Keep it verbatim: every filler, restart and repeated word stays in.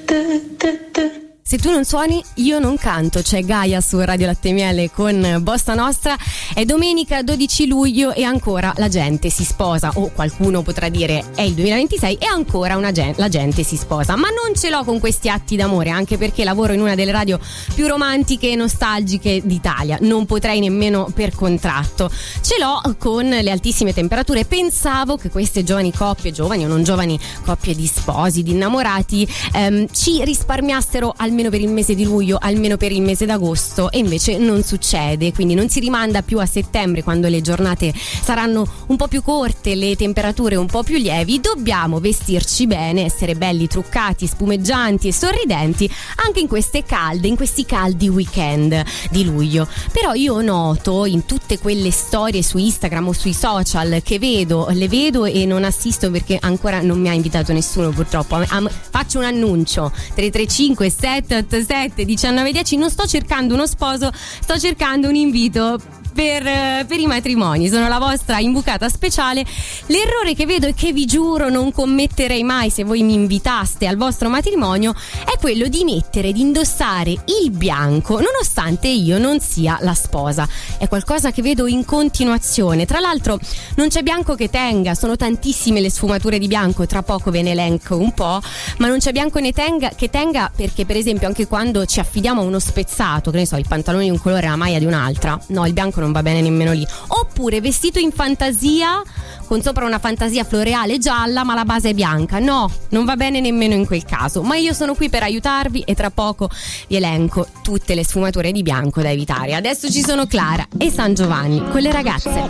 Se tu non suoni, io non canto. C'è Gaia su Radio Latte Miele con Bossa Nostra. È domenica dodici luglio e ancora la gente si sposa. O qualcuno potrà dire è il duemilaventisei e ancora una gen- la gente si sposa. Ma non ce l'ho con questi atti d'amore, anche perché lavoro in una delle radio più romantiche e nostalgiche d'Italia. Non potrei nemmeno per contratto. Ce l'ho con le altissime temperature. Pensavo che queste giovani coppie, giovani o non giovani coppie di sposi, di innamorati, ehm, ci risparmiassero almeno per il mese di luglio, almeno per il mese d'agosto, e invece non succede. Quindi non si rimanda più a settembre, quando le giornate saranno un po' più corte, le temperature un po' più lievi. Dobbiamo vestirci bene, essere belli truccati, spumeggianti e sorridenti anche in queste calde, in questi caldi weekend di luglio. Però io noto in tutte quelle storie su Instagram o sui social che vedo, le vedo e non assisto perché ancora non mi ha invitato nessuno, purtroppo. Faccio un annuncio: tre tre cinque sette otto sette uno nove uno zero. Non sto cercando uno sposo, sto cercando un invito per, per i matrimoni. Sono la vostra imbucata speciale. L'errore che vedo e che vi giuro non commetterei mai se voi mi invitaste al vostro matrimonio è quello di mettere, di indossare il bianco nonostante io non sia la sposa. È qualcosa che vedo in continuazione. Tra l'altro non c'è bianco che tenga, sono tantissime le sfumature di bianco, tra poco ve ne elenco un po', ma non c'è bianco ne tenga, che tenga, perché per esempio anche quando ci affidiamo a uno spezzato, che ne so, il pantalone di un colore e la maglia di un altra, no, il bianco non va bene nemmeno lì. Oppure vestito in fantasia, con sopra una fantasia floreale gialla ma la base è bianca, no, non va bene nemmeno in quel caso. Ma io sono qui per aiutarvi e tra poco vi elenco tutte le sfumature di bianco da evitare. Adesso ci sono Clara e San Giovanni con le ragazze.